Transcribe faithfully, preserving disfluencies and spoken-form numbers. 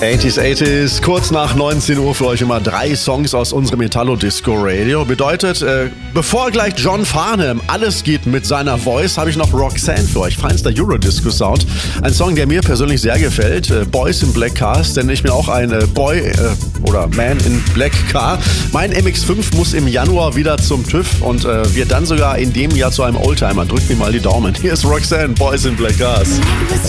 achtziger, achtziger, kurz nach neunzehn Uhr für euch immer drei Songs aus unserem Italo-Disco-Radio. Bedeutet, äh, bevor gleich John Farnham alles geht mit seiner Voice, habe ich noch Roxanne für euch. Feinster Eurodisco-Sound. Ein Song, der mir persönlich sehr gefällt. Äh, Boys in Black Cars, denn ich bin auch ein äh, Boy äh, oder Man in Black Car. Mein M X fünf muss im Januar wieder zum TÜV und äh, wird dann sogar in dem Jahr zu einem Oldtimer. Drückt mir mal die Daumen. Hier ist Roxanne, Boys in Black Cars.